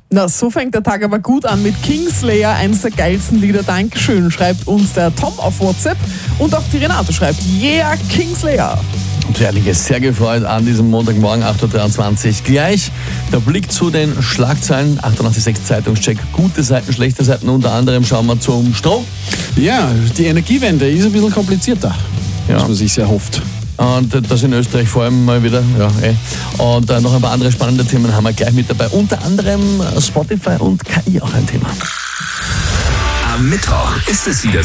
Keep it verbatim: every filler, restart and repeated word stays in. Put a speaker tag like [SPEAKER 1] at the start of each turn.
[SPEAKER 1] Na, so fängt der Tag aber gut an mit Kingslayer, eines der geilsten Lieder. Dankeschön, schreibt uns der Tom auf WhatsApp. Und auch die Renate schreibt, yeah, Kingslayer.
[SPEAKER 2] Und Herrlich ist sehr gefreut an diesem Montagmorgen, acht Uhr dreiundzwanzig. Gleich der Blick zu den Schlagzeilen, achtundachtzig Komma sechs Zeitungscheck, gute Seiten, schlechte Seiten. Unter anderem schauen wir zum Strom.
[SPEAKER 3] Ja, die Energiewende ist ein bisschen komplizierter,
[SPEAKER 2] Ja.
[SPEAKER 3] als man sich sehr hofft.
[SPEAKER 2] Und das in Österreich vor allem mal wieder. Ja, eh. Und äh, noch ein paar andere spannende Themen haben wir gleich mit dabei. Unter anderem Spotify und K I auch ein Thema.
[SPEAKER 4] Am Mittwoch ist es wieder